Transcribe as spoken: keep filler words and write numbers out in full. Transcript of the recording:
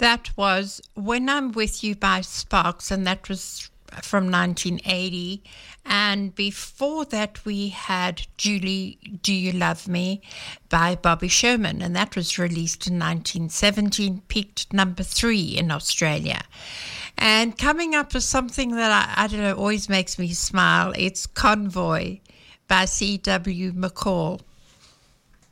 That was When I'm With You by Sparks, and that was from nineteen eighty. And before that, we had Julie, Do You Love Me by Bobby Sherman, and that was released in nineteen seventeen, peaked number three in Australia. And coming up with something that I, I don't know, always makes me smile, it's Convoy by C W McCall.